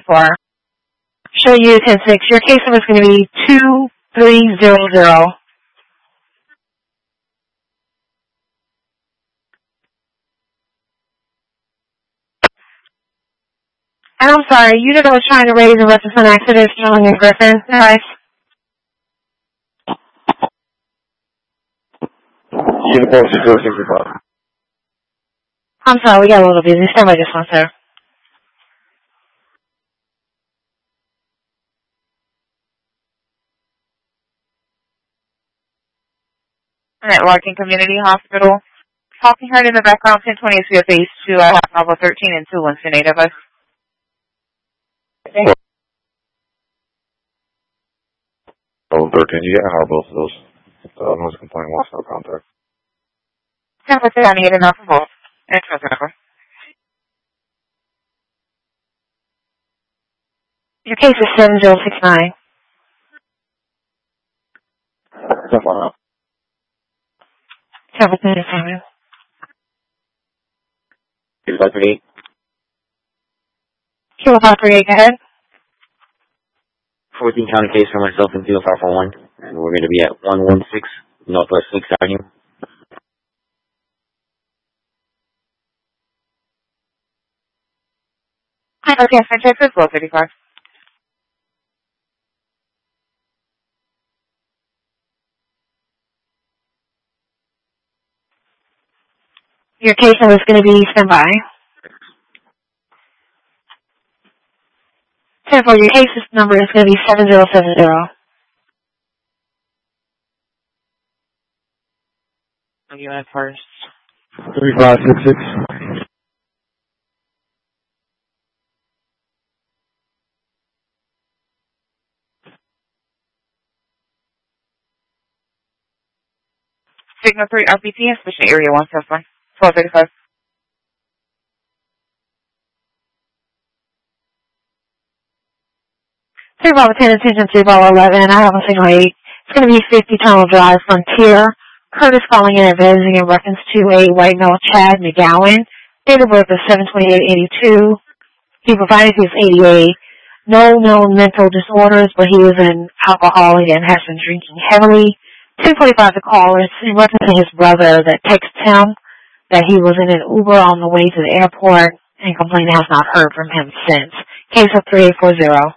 10-4. Show you 10-6. Your case number is going to be 2300. And I'm sorry, unit was trying to raise and reference an accident, Sterling and Griffin. Nice. Unit 465. I'm sorry, we got a little busy. Stand by just one, sir. At Larkin Community Hospital. Talking heard in the background, 1020 is via phase 2. I have Bravo 13 and 2 Winston 8 of us. Bravo 13, you get how both of those. Noise complaint, lost no contact. 10-4, I need enough for both. Entrance number. Your case is 7069. 10-4 now. 737. 538. Kilo 538, go ahead. 14 county case for myself and 20541, and we're going to be at 116 Northwest 6th Avenue. Okay, Francesca, 1235. Your case number is going to be standby. 10-4, your case number is going to be 7070. You at first. 3566. Signal 3 RPT, inspection area 171. 1235. Three Bravo 10, attention 3 Bravo 11. I have a signal 8. It's going to be 50 Tunnel Drive, Frontier. Curtis calling in advising in reference to a white male, Chad McGowan. Date of birth is 7/28/82. He provided his ADA. No known mental disorders, but he was an alcoholic and has been drinking heavily. 10:45 the caller is in reference to his brother that texted him that he was in an Uber on the way to the airport and complained has not heard from him since. Case of 3840.